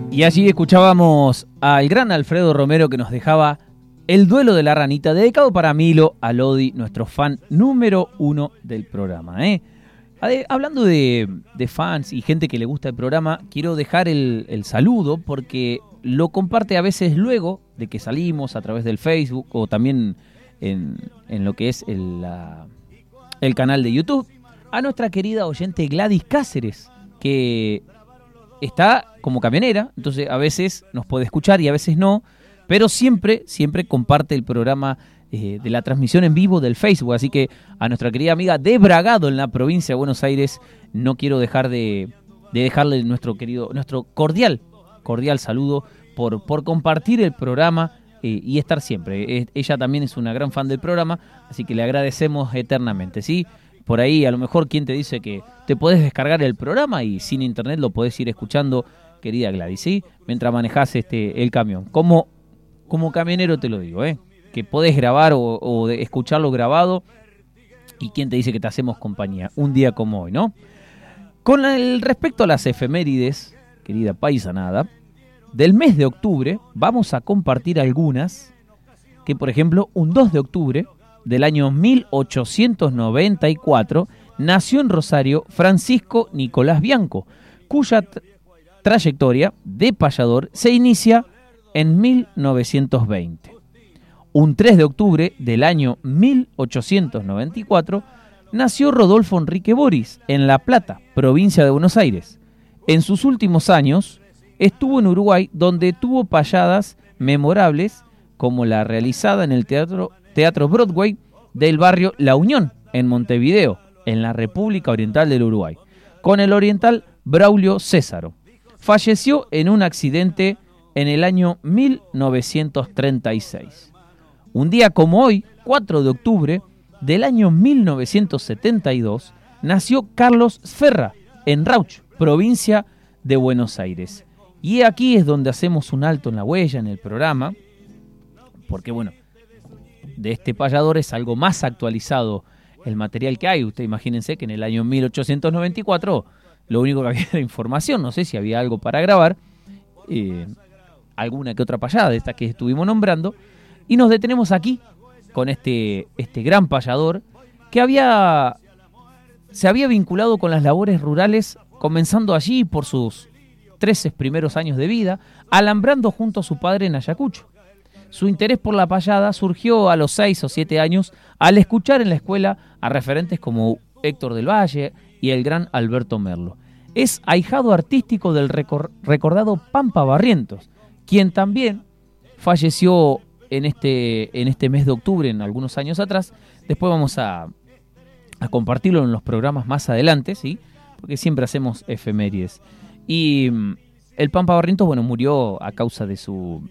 Y allí escuchábamos al gran Alfredo Romero que nos dejaba El duelo de la ranita, dedicado para Milo Alodi, nuestro fan número 1 del programa. Hablando de fans y gente que le gusta el programa, quiero dejar el saludo porque lo comparte a veces luego de que salimos a través del Facebook o también en lo que es el canal de YouTube, a nuestra querida oyente Gladys Cáceres, que está como camionera, entonces a veces nos puede escuchar y a veces no, pero siempre comparte el programa de la transmisión en vivo del Facebook. Así que a nuestra querida amiga de Bragado, en la provincia de Buenos Aires, no quiero dejar de dejarle nuestro cordial saludo por compartir el programa y estar siempre. Ella también es una gran fan del programa, así que le agradecemos eternamente, ¿sí? Por ahí a lo mejor quien te dice que te podés descargar el programa y sin internet lo podés ir escuchando, querida Gladys, ¿sí? Mientras manejás el camión. Como camionero te lo digo, que podés grabar o escucharlo grabado, y quien te dice que te hacemos compañía un día como hoy, ¿no? Con respecto a las efemérides, querida paisanada, del mes de octubre vamos a compartir algunas que, por ejemplo, un 2 de octubre del año 1894 nació en Rosario Francisco Nicolás Bianco, cuya trayectoria de payador se inicia en 1920. Un 3 de octubre del año 1894 nació Rodolfo Enrique Boris en La Plata, provincia de Buenos Aires. En sus últimos años estuvo en Uruguay, donde tuvo payadas memorables como la realizada en el Teatro Broadway del barrio La Unión, en Montevideo, en la República Oriental del Uruguay, con el oriental Braulio Césaro. Falleció en un accidente en el año 1936. Un día como hoy, 4 de octubre del año 1972, nació Carlos Sferra en Rauch, provincia de Buenos Aires. Y aquí es donde hacemos un alto en la huella en el programa, porque bueno, de este payador es algo más actualizado el material que hay. Usted imagínense que en el año 1894 lo único que había era información, no sé si había algo para grabar, alguna que otra payada de estas que estuvimos nombrando, y nos detenemos aquí con este gran payador que se había vinculado con las labores rurales, comenzando allí por sus 13 primeros años de vida, alambrando junto a su padre en Ayacucho. Su interés por la payada surgió a los 6 o 7 años al escuchar en la escuela a referentes como Héctor del Valle y el gran Alberto Merlo. Es ahijado artístico del recordado Pampa Barrientos, quien también falleció en este mes de octubre, en algunos años atrás. Después vamos a compartirlo en los programas más adelante, ¿sí? Porque siempre hacemos efemérides. Y el Pampa Barrientos, bueno, murió a causa de su...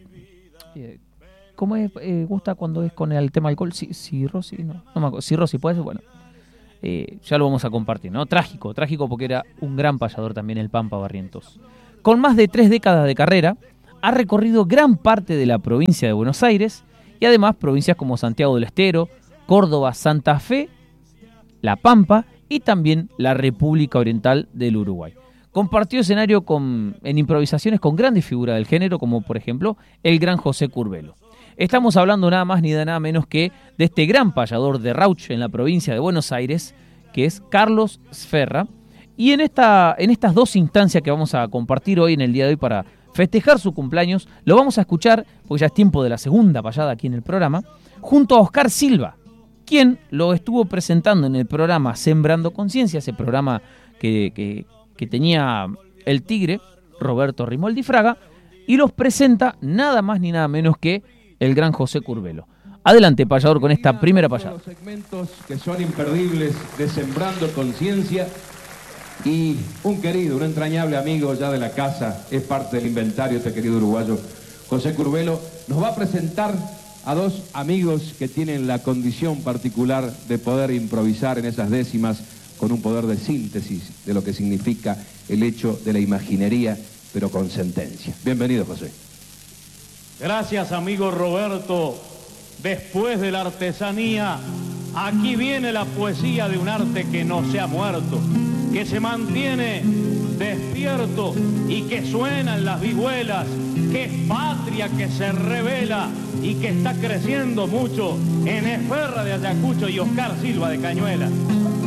¿Cómo es? ¿Gusta cuando es con el tema alcohol? Cirrosis, no me acuerdo. Cirrosis, puede ser, bueno. Ya lo vamos a compartir, ¿no? Trágico porque era un gran payador también el Pampa Barrientos. Con más de 3 décadas de carrera, ha recorrido gran parte de la provincia de Buenos Aires y además provincias como Santiago del Estero, Córdoba, Santa Fe, La Pampa y también la República Oriental del Uruguay. Compartió escenario en improvisaciones con grandes figuras del género, como por ejemplo el gran José Curbelo. Estamos hablando nada más ni de nada menos que de este gran payador de Rauch en la provincia de Buenos Aires, que es Carlos Sferra. Y en estas dos instancias que vamos a compartir hoy, en el día de hoy, para festejar su cumpleaños, lo vamos a escuchar, porque ya es tiempo de la segunda payada aquí en el programa, junto a Oscar Silva, quien lo estuvo presentando en el programa Sembrando Conciencia, ese programa que tenía el Tigre, Roberto Rimoldi Fraga, y los presenta nada más ni nada menos que el gran José Curbelo. Adelante, payador, con esta primera payada. Los segmentos que son imperdibles de Sembrando Conciencia, y un entrañable amigo ya de la casa, es parte del inventario, este querido uruguayo, José Curbelo, nos va a presentar a dos amigos que tienen la condición particular de poder improvisar en esas décimas con un poder de síntesis de lo que significa el hecho de la imaginería, pero con sentencia. Bienvenido, José. Gracias, amigo Roberto. Después de la artesanía, aquí viene la poesía de un arte que no se ha muerto, que se mantiene despierto y que suenan las vihuelas, que es patria que se revela y que está creciendo mucho en Esferra de Ayacucho y Oscar Silva de Cañuelas.